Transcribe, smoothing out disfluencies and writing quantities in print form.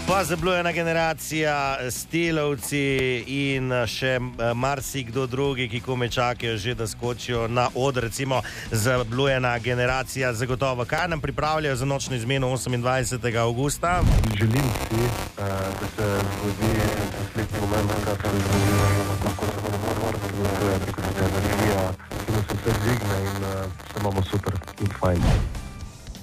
Pa zablujena generacija, stilovci in še marsikdo drugi, ki kome čakajo že, da skočijo na od, recimo zablujena generacija zagotovo. Kaj nam pripravljajo za nočno izmeno 28. avgusta? Želim si, da se zgodi naslednji moment, da se energija, ki nas vse dvigne in se imamo super in fajn.